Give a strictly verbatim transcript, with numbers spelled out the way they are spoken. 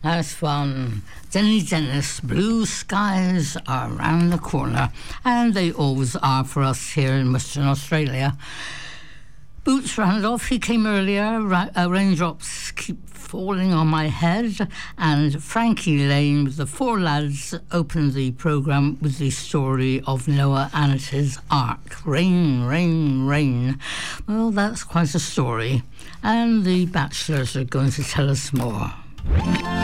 Nice one. Denny Dennis, blue skies are around the corner, and they always are for us here in Western Australia. Boots Randolph, he came earlier, ra- uh, raindrops keep falling on my head, and Frankie Lane with the Four Lads opened the programme with the story of Noah and his ark. Rain, rain, rain. Well, that's quite a story, and the Bachelors are going to tell us more.